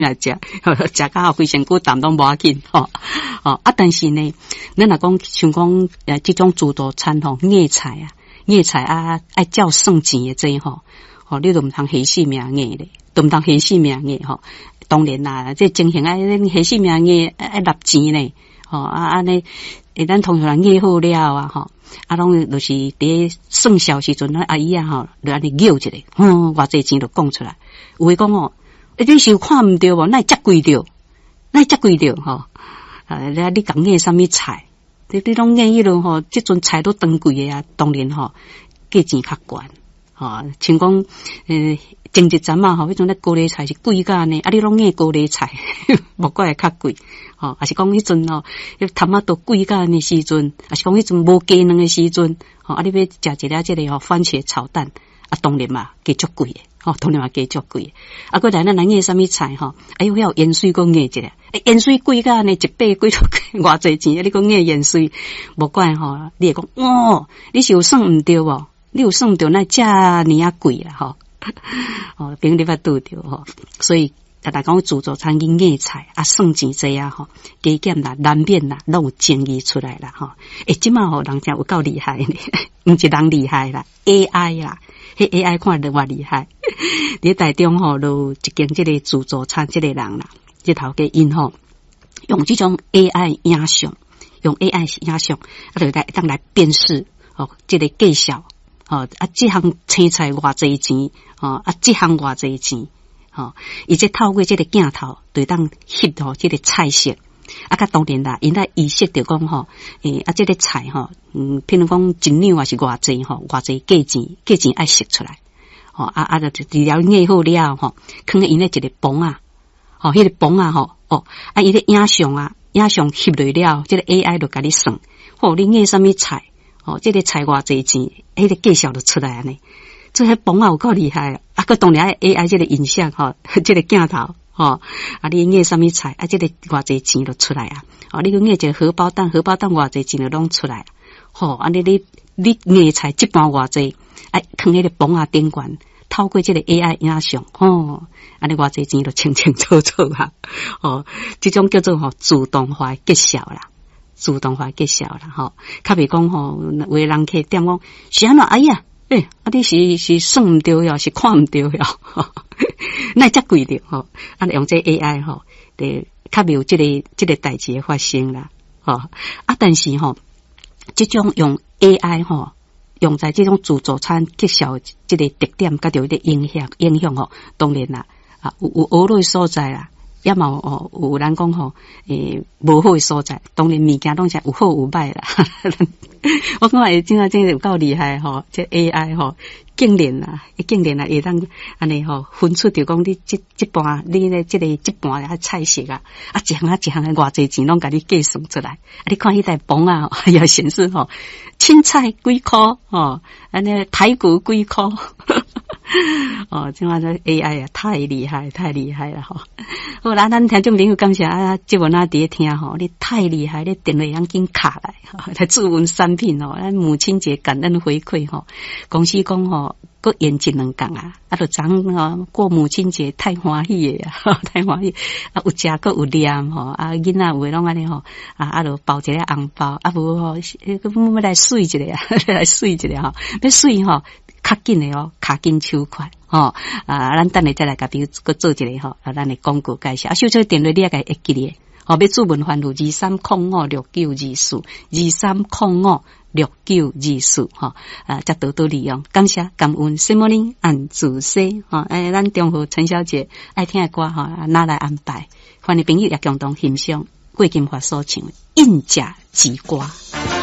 来食，食到规身躯淡拢无要紧吼。但是呢，咱若讲像讲这种自助餐吼，硬菜爱照算钱的这吼，你都毋通黑死命硬咧，都毋通黑死命硬吼。当然啦，这情形黑死命硬爱纳钱呢，安尼，咱通常硬好了啊吼。拢就是伫算账时阵，阿姨啊就安尼拗一下，偌济钱就讲出来。有诶讲你是有看毋着无？哪会遮贵着？你讲硬啥物菜？你拢硬迄落吼，即阵菜都当贵诶啊，当然价钱较悬。像讲前一阵啊迄种咧高丽菜是贵甲呢，你拢硬高丽菜，无怪会较贵。还是讲迄阵头仔都贵甲呢时阵，还是讲迄阵无鸡卵诶时阵，你要食一粒这个番茄炒蛋，当然嘛价足贵诶，当然嘛价足贵诶。过来咱硬啥物菜还有盐水讲硬一下，盐水贵甲呢100几偌济钱，你讲硬盐水，无怪你会讲你是有算毋对无？你有算到那价尼啊贵啦朋友你捌拄着所以大家讲自助餐硬菜算钱这啊加减啦难免啦拢有争议出来啦即马人真有够厉害呢，毋是人厉害啦 ，AI 啦，迄 AI 看得偌厉害。伫台中就一间这个自助餐这个人啦，这头家因用这种 AI 影像，用 AI 影像就当来辨识这个介绍。这项青菜偌济钱，这项偌济钱，伊这透过这个镜头，对当翕这个菜色，甲当然啦，因来意识着讲这个菜譬如讲一两还是偌济偌济价钱爱识出来，就除了硬好了放在因咧一个磅啊，迄个磅啊伊咧影像翕落了，这个 AI 就甲你算，你硬啥物菜。这个菜偌济钱，迄个介绍就出来呢。这迄磅有够厉害个当然 AI 这个影像这个镜头你硬啥物菜这个偌济钱就出来你硬一个荷包蛋偌济钱就拢出来你硬菜一般偌济放迄个磅顶悬，透过这个 AI 影像尼偌济钱就清清楚楚这种叫做自动化结销啦。自动化结销啦较袂讲有的人去点讲是安怎哎呀你是算毋对是看毋对那遮贵着用这 AI 较袂有这个代志的发生啦但是这种用 AI 用在这种自助餐结销这个特点甲着的影响当然啦有学落所在啦。也嘛有人讲无好诶所在，当然物件拢是有好有歹啦。我感觉真的有够厉害这 AI 竟然会当安尼分出着讲你这盘你咧这盘菜色一项诶偌济钱拢甲你计算出来。你看迄台磅也显示青菜几箍安尼排骨几箍。这样的 AI 太厉害了好啦，咱听众朋友感谢这文伫咧听你太厉害，你电话要紧卡来自问产品咱母亲节感恩回馈公司讲搁延一2天就昨过母亲节太欢喜诶太欢喜有食搁有念囡仔有诶拢安尼就包一个红包无要来水一下来水一下要水较紧的卡紧手快咱等下再来甲朋友搁做一个咱的广告介绍小小电话你也该会记咧要注文番号23056924 23056924才多利用。感谢感恩 Good morning 安主西咱中和陈小姐爱听的歌拿来安排，欢迎朋友也共同欣赏郭金华所唱的应价之歌。